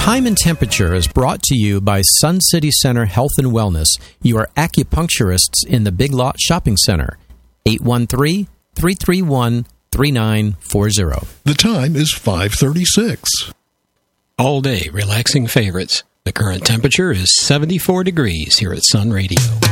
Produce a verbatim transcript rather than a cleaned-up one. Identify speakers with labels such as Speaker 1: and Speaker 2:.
Speaker 1: Time and Temperature is brought to you by Sun City Center Health and Wellness, your acupuncturists in the Big Lot Shopping Center. eight one three, three three one, three nine four zero.
Speaker 2: The time is five thirty-six.
Speaker 3: All day relaxing favorites. The current temperature is seventy-four degrees here at Sun Radio.